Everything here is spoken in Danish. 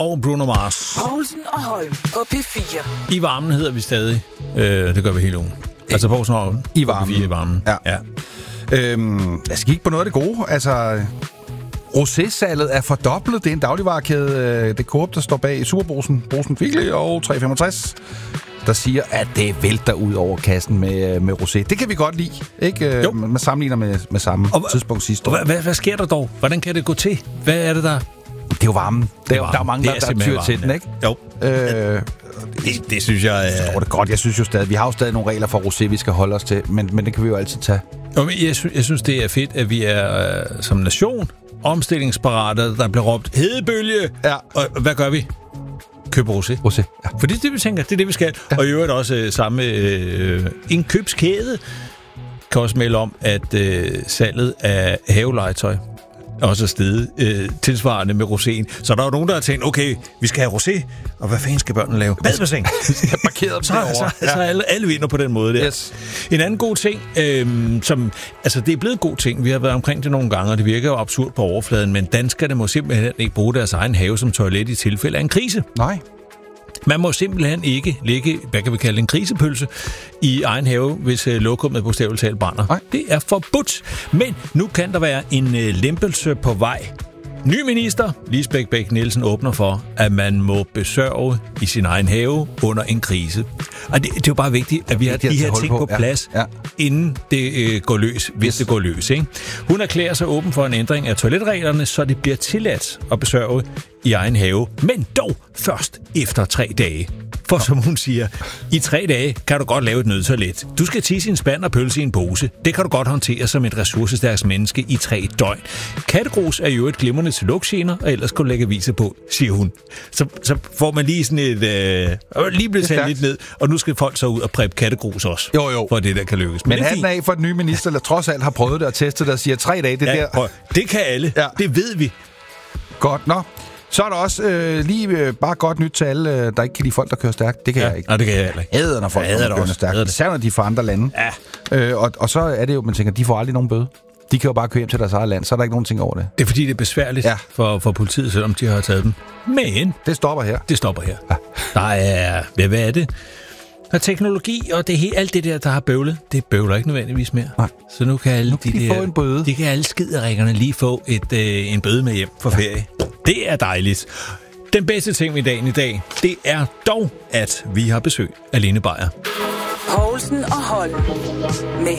og Bruno Mars. Poulsen og Holm på P4. I varmen hedder vi stadig. Det gør vi hele ugen. Altså Poulsen og Holm i varmen. P4 i varmen. Ja. Jeg skal kigge på noget af det gode. Altså, rosé-salget er fordoblet. Det er en dagligvarekæde, det Coop, der står bag Superbrugsen, Brugsen Kvickly og 365, der siger, at det vælter ud over kassen med rosé. Det kan vi godt lide, ikke? Man sammenligner med samme tidspunkt sidste år. Hvad sker der dog? Hvordan kan det gå til? Hvad er det der? Det er jo varmen. Der er mange, der tyr til den, ikke? Jo. Det synes jeg... Jeg tror det godt. Jeg synes jo stadig, vi har jo stadig nogle regler for rosé, vi skal holde os til, men det kan vi jo altid tage. Jeg synes, det er fedt, at vi er som nation omstillingsparate, der bliver råbt hedebølge. Ja. Og hvad gør vi? Køber rosé. Ja. For det er det, vi tænker. Det er det, vi skal. Ja. Og i øvrigt også samme indkøbskæde kan også melde om, at salget af havelegetøj også er steget tilsvarende med roséen. Så der er jo nogen, der har tænkt, okay, vi skal have rosé, og hvad fanden skal børnene lave? Badebassin! så alle vinder på den måde der. Yes. En anden god ting, som... Altså, det er blevet en god ting. Vi har været omkring det nogle gange, og det virker jo absurd på overfladen, men danskerne må simpelthen ikke bruge deres egen have som toilet i tilfælde af en krise. Nej. Man må simpelthen ikke lægge, hvad kan vi kalde en krisepølse, i egen have, hvis lokummet bogstaveligt talt brænder. Nej. Det er forbudt. Men nu kan der være en lempelse på vej. Ny minister, Lisbeth Bech-Nielsen, åbner for, at man må besørge i sin egen have under en krise. Og det er jo bare vigtigt, at vi har de her ting på plads, inden det går løs, hvis det går løs. Ikke? Hun erklærer sig åben for en ændring af toiletreglerne, så det bliver tilladt at besørge i egen have, men dog først efter 3 dage. For som hun siger, i 3 dage kan du godt lave et nødtoilet. Du skal tisse i en spand og pølse i en pose. Det kan du godt håndtere som et ressourcestærkt menneske i 3 døgn. Kattegrus er jo et glimrende til lugtgener, og ellers kunne du lægge aviser på, siger hun. Så får man lige sådan et... lige blevet taget lidt ned, og nu skal folk så ud og præppe kattegrus også. Jo. For det der kan lykkes. Men hatten af for den nye minister, der trods alt har prøvet det og testet det og siger 3 dage, det der... Prøv. Det kan alle. Ja. Det ved vi. Godt, nå. Så er der også bare godt nyt til alle, der ikke kan lide folk, der kører stærkt. Det kan jeg ikke. Nej, det kan jeg heller ikke. Æder, når folk kører stærkt. Især når de er fra andre lande. Ja. Og så er det jo, man tænker, de får aldrig nogen bøde. De kan jo bare køre hjem til deres eget land, så er der ikke nogen ting over det. Det er fordi, det er besværligt for politiet, selvom de har taget dem. Men... Det stopper her. Ja. Der er... Hvad er det? Og teknologi og alt det der har bøvlet, det bøvler ikke nødvendigvis mere. Nej. Så nu kan alle de få en bøde. De kan alle skiderikkerne lige få en bøde med hjem for ferie. Det er dejligt. Den bedste ting i dagen i dag, det er dog, at vi har besøg af Lene Beyer. Poulsen og Holm med